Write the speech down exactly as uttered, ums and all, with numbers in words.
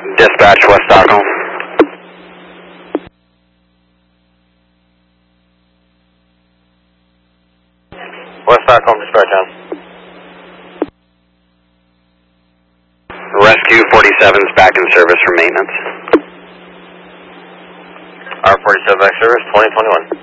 Dispatch, West Stockholm. West Stockholm, dispatch on. Rescue forty-seven is back in service for maintenance. R forty-seven back service, twenty twenty-one.